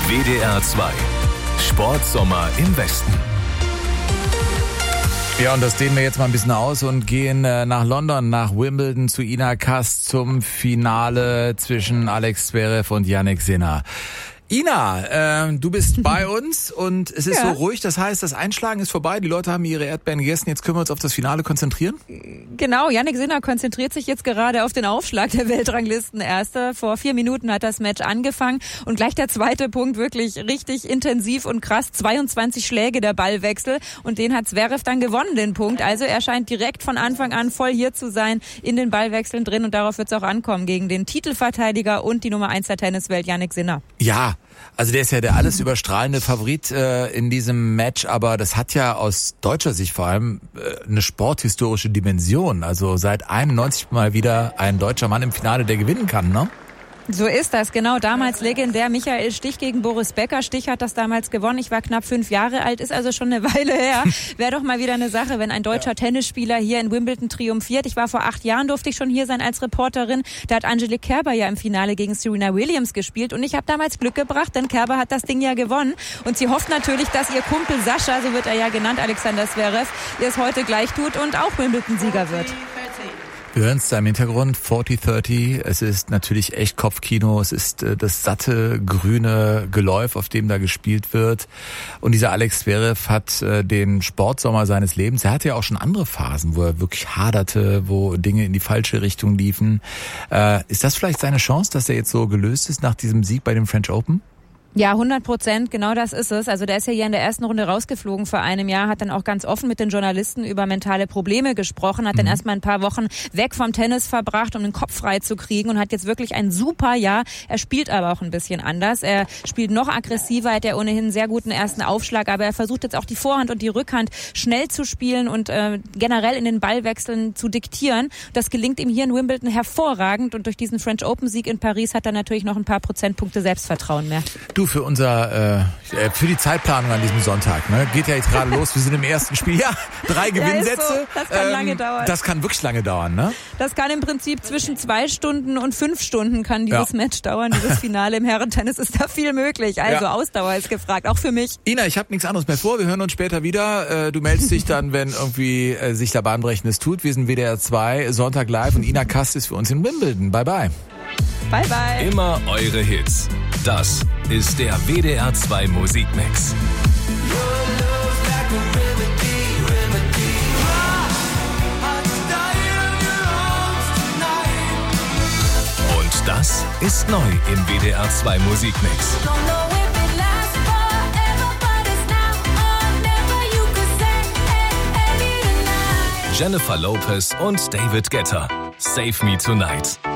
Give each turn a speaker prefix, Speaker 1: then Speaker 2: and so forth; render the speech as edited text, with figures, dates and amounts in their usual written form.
Speaker 1: WDR 2 Sportsommer im Westen.
Speaker 2: Ja, und das dehnen wir jetzt mal ein bisschen aus und gehen nach London, nach Wimbledon zu Ina Kass zum Finale zwischen Alex Zverev und Jannik Sinner. Ina, du bist bei uns und es ist so ruhig, das heißt, das Einschlagen ist vorbei, die Leute haben ihre Erdbeeren gegessen, jetzt können wir uns auf das Finale konzentrieren?
Speaker 3: Genau, Jannik Sinner konzentriert sich jetzt gerade auf den Aufschlag der Weltranglistenerster. Vor 4 Minuten hat das Match angefangen und gleich der zweite Punkt, wirklich richtig intensiv und krass, 22 Schläge der Ballwechsel und den hat Zverev dann gewonnen, den Punkt. Also er scheint direkt von Anfang an voll hier zu sein, in den Ballwechseln drin und darauf wird es auch ankommen gegen den Titelverteidiger und die Nummer 1 der Tenniswelt, Jannik Sinner.
Speaker 2: Ja. Also der ist ja der alles überstrahlende Favorit in diesem Match, aber das hat ja aus deutscher Sicht vor allem eine sporthistorische Dimension. Also seit 91 mal wieder ein deutscher Mann im Finale, der gewinnen kann, ne?
Speaker 3: So ist das, genau. Damals legendär Michael Stich gegen Boris Becker. Stich hat das damals gewonnen. Ich war knapp 5 Jahre alt, ist also schon eine Weile her. Wäre doch mal wieder eine Sache, wenn ein deutscher Tennisspieler hier in Wimbledon triumphiert. Ich war vor 8 Jahren, durfte ich schon hier sein als Reporterin. Da hat Angelique Kerber ja im Finale gegen Serena Williams gespielt. Und ich habe damals Glück gebracht, denn Kerber hat das Ding ja gewonnen. Und sie hofft natürlich, dass ihr Kumpel Sascha, so wird er ja genannt, Alexander Zverev, ihr es heute gleich tut und auch Wimbledon-Sieger wird.
Speaker 2: Wir hören es da im Hintergrund, 40-30. Es ist natürlich echt Kopfkino. Es ist das satte, grüne Geläuf, auf dem da gespielt wird. Und dieser Alex Zverev hat den Sportsommer seines Lebens. Er hatte ja auch schon andere Phasen, wo er wirklich haderte, wo Dinge in die falsche Richtung liefen. Ist das vielleicht seine Chance, dass er jetzt so gelöst ist nach diesem Sieg bei dem French Open?
Speaker 3: Ja, 100%, genau das ist es. Also der ist ja hier in der ersten Runde rausgeflogen vor einem Jahr, hat dann auch ganz offen mit den Journalisten über mentale Probleme gesprochen, hat dann erstmal ein paar Wochen weg vom Tennis verbracht, um den Kopf frei zu kriegen und hat jetzt wirklich ein super Jahr. Er spielt aber auch ein bisschen anders. Er spielt noch aggressiver, hat ja ohnehin einen sehr guten ersten Aufschlag, aber er versucht jetzt auch die Vorhand und die Rückhand schnell zu spielen und generell in den Ballwechseln zu diktieren. Das gelingt ihm hier in Wimbledon hervorragend und durch diesen French Open Sieg in Paris hat er natürlich noch ein paar Prozentpunkte Selbstvertrauen mehr.
Speaker 2: Du, für für die Zeitplanung an diesem Sonntag, ne? Geht ja jetzt gerade los, wir sind im ersten Spiel. Ja, 3 Gewinnsätze.
Speaker 3: So. Das kann lange dauern.
Speaker 2: Das kann wirklich lange dauern, ne?
Speaker 3: Das kann im Prinzip zwischen 2 Stunden und 5 Stunden kann dieses Match dauern, dieses Finale im Herrentennis ist da viel möglich. Also Ausdauer ist gefragt, auch für mich.
Speaker 2: Ina, ich habe nichts anderes mehr vor, wir hören uns später wieder. Du meldest dich dann, wenn irgendwie sich da Bahnbrechendes tut. Wir sind WDR 2, Sonntag live und Ina Kass ist für uns in Wimbledon. Bye, bye.
Speaker 3: Bye, bye.
Speaker 1: Immer eure Hits. Das ist der WDR 2 Musikmix. Und das ist neu im WDR 2 Musikmix. Jennifer Lopez und David Guetta. Save Me Tonight.